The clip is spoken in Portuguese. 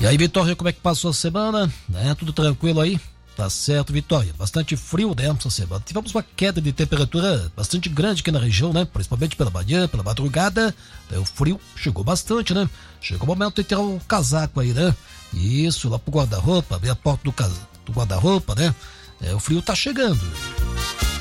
E aí, Vitória, como é que passou a semana? Tudo tranquilo aí? Tá certo, Vitória. Bastante frio, essa semana. Tivemos uma queda de temperatura bastante grande aqui na região, principalmente pela manhã, pela madrugada. O frio chegou bastante, Chegou o momento de tirar o casaco aí, Isso, lá pro guarda-roupa, abrir a porta do guarda-roupa, O frio tá chegando.